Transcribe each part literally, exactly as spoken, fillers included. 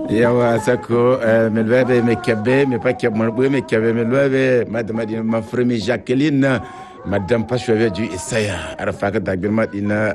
yawa sako melwebe mekabe me pa ke mon bo mekabe melwebe madame di ma frère Jacqueline madame pas cheveux du Isaya arafaka dagbil madina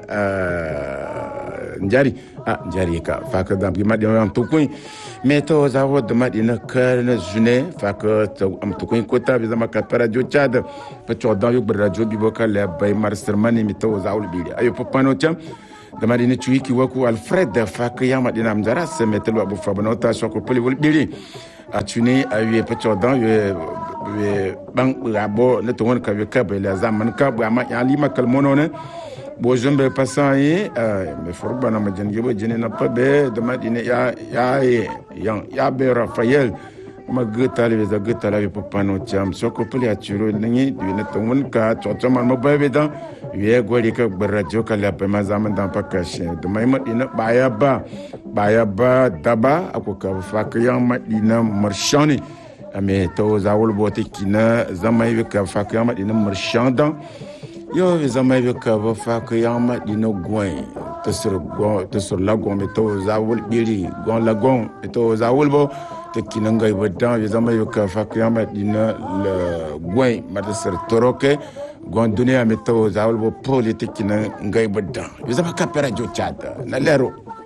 njari ah njari ka faka dagbil madina tukun meto zawo de madina kana june faka am tukun kota bi zama ka radio Tchad pa chodan yo radio bi bokale bay marsermani meto zawo bi ayo popano cham da madina chuiki waku Alfred faka ya madina mjara se metelo abu fabanota soko poli wol biri a tuni a ye pa chodan yo we bang abo ne to won ka we ka be la zaman ka ba ma ya lima kalmono ne bo jombe passant yi me forba na ma jenge bo jene na pa be de madina ya ya ya ya be Rafael ma gutale be za gutale be popano cham soko poli a churo ni ne to won ka to to man mo ba be dan we gori ka radio ka la pe ma zaman dan pa ka she de mai madina ba ya ba ba ya ba daba akoka fa ka ya madina marshani ame to zawol bote kina zamay be ka fa ka madina marchanda yo zamay be ka fa ka ya madina goin to sur go to sur la gon me to zawol biri gon la gon to zawol bo te kina ngay bodan zamay be ka fa ka ya madina le goin madasar toroke gon dunia me to zawol bo politique kina ngay bodan yo zama ka pera jo Tchad na lero